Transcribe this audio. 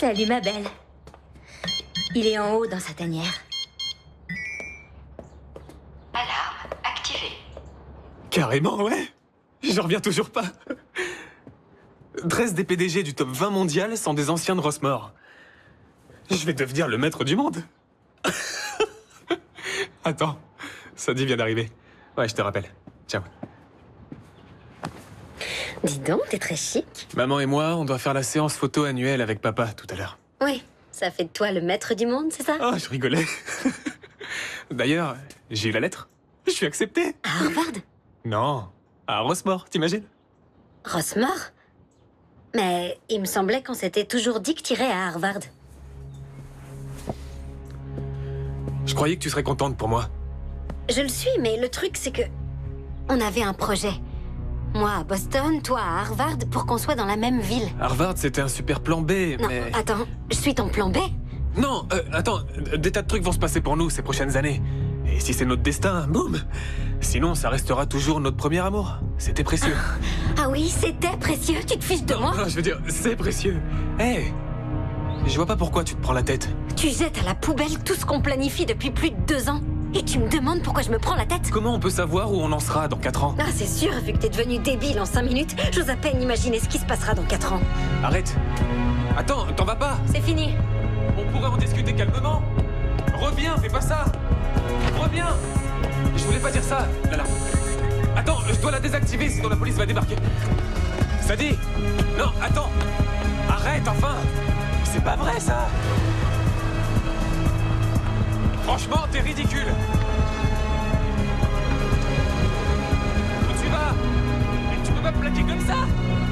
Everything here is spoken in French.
Salut ma belle. Il est en haut dans sa tanière. Alarme activée. Carrément, ouais. Je reviens toujours pas. 13 des PDG du top 20 mondial sont des anciens de Rossmore. Je vais devenir le maître du monde. Attends, Sadie vient d'arriver. Ouais, je te rappelle. Ciao. Dis donc, t'es très chic. Maman et moi, on doit faire la séance photo annuelle avec papa tout à l'heure. Oui, ça fait de toi le maître du monde, c'est ça? Oh, je rigolais. D'ailleurs, j'ai eu la lettre. Je suis accepté. À Harvard? Non, à Rossmore, t'imagines? Rossmore? Mais il me semblait qu'on s'était toujours dit que t'irais à Harvard. Je croyais que tu serais contente pour moi. Je le suis, mais le truc, c'est que... On avait un projet. Moi à Boston, toi à Harvard, pour qu'on soit dans la même ville. Harvard, c'était un super plan B, Non, mais... attends, je suis ton plan B? Non, attends, des tas de trucs vont se passer pour nous ces prochaines années. Et si c'est notre destin, boum. Sinon, ça restera toujours notre premier amour. C'était précieux. Ah oui, c'était précieux, tu te fiches de moi? Non, je veux dire, c'est précieux. Hé, je vois pas pourquoi tu te prends la tête. Tu jettes à la poubelle tout ce qu'on planifie depuis plus de 2 ans. Et tu me demandes pourquoi je me prends la tête? Comment on peut savoir où on en sera dans 4 ans? Ah, c'est sûr, vu que t'es devenu débile en 5 minutes, j'ose à peine imaginer ce qui se passera dans 4 ans. Arrête. Attends, t'en vas pas. C'est fini. On pourrait en discuter calmement. Reviens, fais pas ça. Reviens. Je voulais pas dire ça, Lala. Attends, je dois la désactiver, sinon la police va débarquer. Sadie. Non, attends. Arrête, enfin. C'est pas vrai, ça. Franchement, t'es ridicule. Où tu vas? Mais tu peux pas me plaquer comme ça?